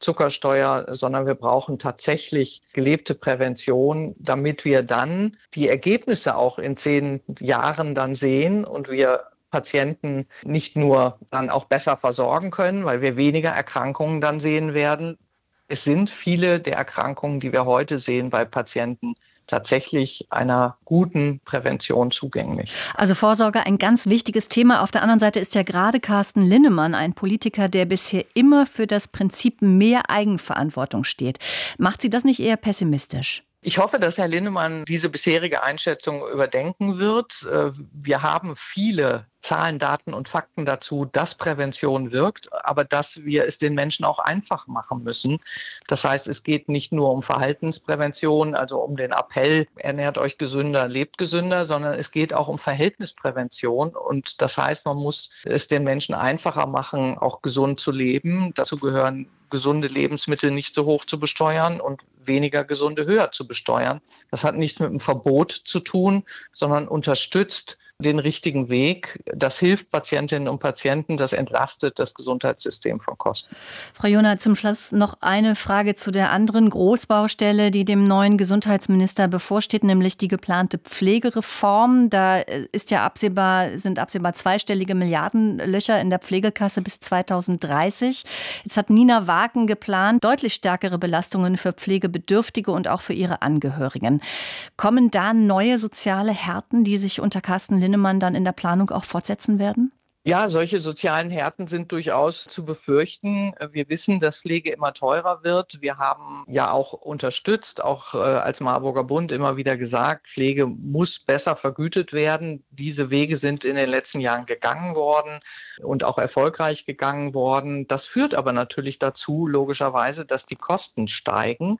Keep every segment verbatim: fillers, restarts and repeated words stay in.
Zuckersteuer, sondern wir brauchen tatsächlich gelebte Prävention, damit wir dann die Ergebnisse auch in zehn Jahren dann sehen und wir Patienten nicht nur dann auch besser versorgen können, weil wir weniger Erkrankungen dann sehen werden. Es sind viele der Erkrankungen, die wir heute sehen bei Patienten, tatsächlich einer guten Prävention zugänglich. Also Vorsorge ein ganz wichtiges Thema. Auf der anderen Seite ist ja gerade Carsten Linnemann ein Politiker, der bisher immer für das Prinzip mehr Eigenverantwortung steht. Macht Sie das nicht eher pessimistisch? Ich hoffe, dass Herr Linnemann diese bisherige Einschätzung überdenken wird. Wir haben viele Zahlen, Daten und Fakten dazu, dass Prävention wirkt, aber dass wir es den Menschen auch einfach machen müssen. Das heißt, es geht nicht nur um Verhaltensprävention, also um den Appell, ernährt euch gesünder, lebt gesünder, sondern es geht auch um Verhältnisprävention. Und das heißt, man muss es den Menschen einfacher machen, auch gesund zu leben. Dazu gehören gesunde Lebensmittel nicht so hoch zu besteuern und weniger gesunde höher zu besteuern. Das hat nichts mit einem Verbot zu tun, sondern unterstützt den richtigen Weg. Das hilft Patientinnen und Patienten, das entlastet das Gesundheitssystem von Kosten. Frau Joner, zum Schluss noch eine Frage zu der anderen Großbaustelle, die dem neuen Gesundheitsminister bevorsteht, nämlich die geplante Pflegereform. Da ist ja absehbar, sind absehbar zweistellige Milliardenlöcher in der Pflegekasse bis zweitausenddreißig. Jetzt hat Nina Wagen geplant, deutlich stärkere Belastungen für Pflegebedürftige und auch für ihre Angehörigen. Kommen da neue soziale Härten, die sich unter Carsten Linnemann dann in der Planung auch fortsetzen werden? Ja, solche sozialen Härten sind durchaus zu befürchten. Wir wissen, dass Pflege immer teurer wird. Wir haben ja auch unterstützt, auch äh, als Marburger Bund immer wieder gesagt, Pflege muss besser vergütet werden. Diese Wege sind in den letzten Jahren gegangen worden und auch erfolgreich gegangen worden. Das führt aber natürlich dazu, logischerweise, dass die Kosten steigen.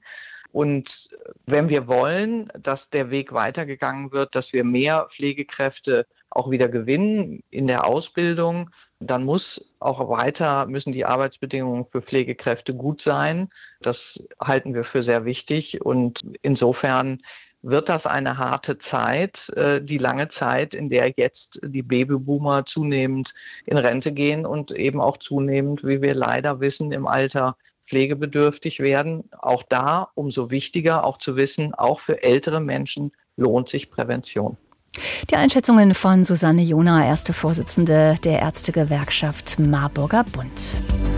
Und wenn wir wollen, dass der Weg weitergegangen wird, dass wir mehr Pflegekräfte auch wieder gewinnen in der Ausbildung, dann muss auch weiter, müssen die Arbeitsbedingungen für Pflegekräfte gut sein. Das halten wir für sehr wichtig. Und insofern wird das eine harte Zeit, die lange Zeit, in der jetzt die Babyboomer zunehmend in Rente gehen und eben auch zunehmend, wie wir leider wissen, im Alter pflegebedürftig werden. Auch da umso wichtiger, auch zu wissen, auch für ältere Menschen lohnt sich Prävention. Die Einschätzungen von Susanne Joner, erste Vorsitzende der Ärztegewerkschaft Marburger Bund.